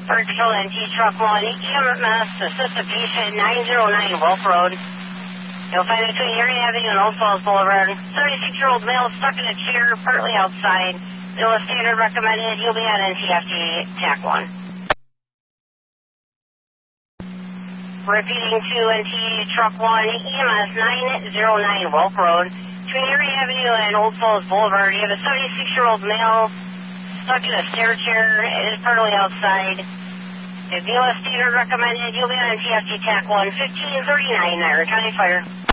Fire Patrol NT Truck 1, EMS, assist a patient 909 Wolf Road. You'll find between Erie Avenue and Old Falls Boulevard. 36-year-old male stuck in a chair, partly outside. Bill of standard recommended. You'll be on NTFD TAC 1. Repeating to NT Truck 1, EMS 909 Wolf Road. Between Erie Avenue and Old Falls Boulevard, you have a 76-year-old male stuck in a stair chair. It is partly outside. If BLS standard recommended, you'll be on TFG TAC 1, 1539 Niagara County Fire.